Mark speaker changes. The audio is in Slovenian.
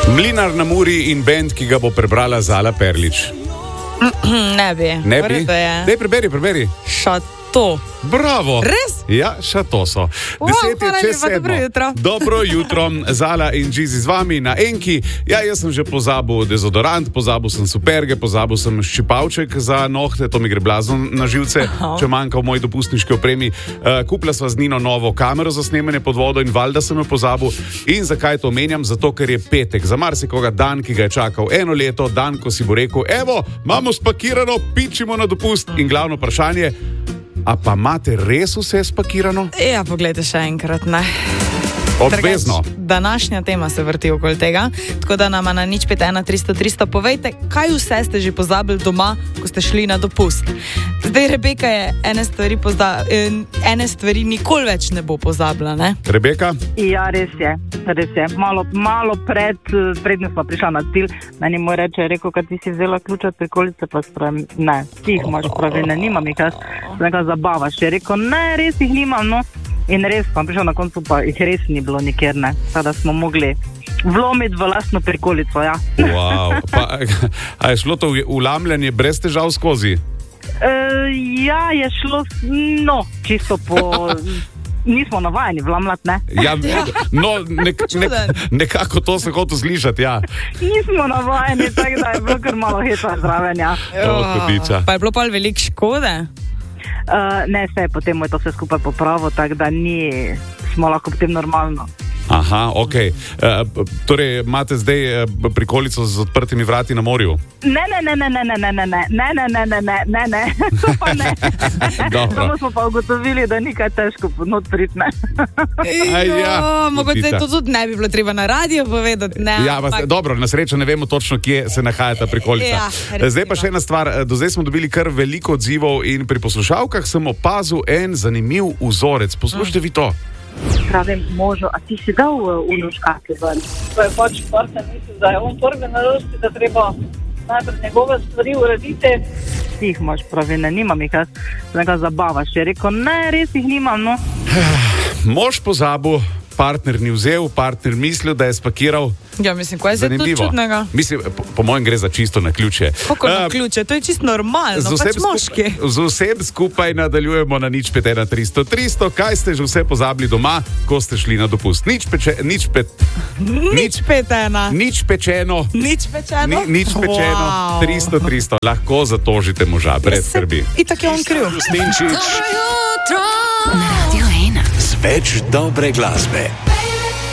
Speaker 1: Mlinar na Muri in bend, ki ga bo prebrala Zala Perlič.
Speaker 2: Ne bi.
Speaker 1: Dej, preberi.
Speaker 2: Šato.
Speaker 1: Bravo.
Speaker 2: Res?
Speaker 1: Ja, šato so. 10:07.
Speaker 2: Dobro jutro.
Speaker 1: Dobro jutro, Zala in Džizi z vami na Enki. Ja, jaz sem že pozabil dezodorant, pozabil sem superge, pozabil sem ščipavček za nohte, to mi gre blazno na živce, če manjka v moji dopustniški opremi. Kupila sva z Nino novo kamero za snemanje pod vodo in valjda sem jo pozabil. In zakaj to omenjam? Zato, ker je petek. Za marsikoga dan, ki ga je čakal eno leto, dan, ko si bo rekel, evo, imamo spakirano, pičimo na dopust. In glavno vprašanje, a pa imate res vse spakirano?
Speaker 2: Ja, poglejte še enkrat, ne.
Speaker 1: Obvezno.
Speaker 2: Današnja tema se vrti okoli tega, tako da nama na 051 300 300 povejte, kaj vse ste že pozabili doma, ko ste šli na dopust. Zdaj Rebeka je ene stvari nikoli več ne bo pozabila, ne?
Speaker 1: Rebeka?
Speaker 3: Ja, res je. Malo prednjo smo prišla na cilj, meni moj reče, rekel, kad ti si vzela ključ od prikolice, pa spravim, ne, ti jih imaš pravi, ne, nimam jih, jaz nekaj zabavaš, je rekel, ne, res jih nimam, no. In res, pa prišel na koncu, pa jih res ni bilo nikjer, ne. Sada smo mogli vlomiti v lastno prikolico, ja.
Speaker 1: Wow. A je šlo to vlamljanje brez težav skozi?
Speaker 3: Ja, je šlo, no, čisto po... Nismo navajeni vlamljati, ne?
Speaker 1: Ja, no, nekako to se hotel slišati, ja.
Speaker 3: Nismo navajeni, tako da je bilo kar malo heta zraven, ja.
Speaker 1: Hudiča.
Speaker 2: Pa je bilo pa veliko škode?
Speaker 3: Ne, se je potem je to vse skupaj popravo, tako da smo lahko potem normalno.
Speaker 1: Aha, okej. Torej, imate zdaj prikolico z odprtimi vrati na morju?
Speaker 3: Ne, to pa ne. Samo smo pa ugotovili, da ni kaj težko not priti, ne.
Speaker 2: Mogoče to tudi ne bi bilo treba na radio povedati, ne.
Speaker 1: Ja, dobro, na srečo ne vemo točno, kje se nahaja ta prikolica. Zdaj pa še ena stvar, do zdaj smo dobili kar veliko odzivov in pri poslušalkah sem opazil en zanimiv vzorec. Poslušajte vi to.
Speaker 4: Pravim možu, a ti si dal unoškake ven? To je pač partner, mislim, da je on prvi na vrsti, da treba najprej njegove stvari urediti.
Speaker 3: Ti jih imaš pravi, ne, nimam jih, jaz nekaj zabavaš, je rekel, ne, res jih nimam, no.
Speaker 1: Mož pozabil, partner ni vzel, partner mislil, da je spakiral.
Speaker 2: Ja, mislim, kaj je zdaj to čudnega?
Speaker 1: Mislim, po mojem gre za čisto na ključe.
Speaker 2: Kako na ključe? To je čisto normalno, pač moški.
Speaker 1: Z vsem skupaj nadaljujemo na 051 300 300. Kaj ste že vse pozabili doma, ko ste šli na dopust? Nič pečeno. Nič pečeno. 300 300. Lahko zatožite moža, brez skrbi.
Speaker 2: Itak je on kriv.
Speaker 5: Na Radio 1. Z več dobre glasbe.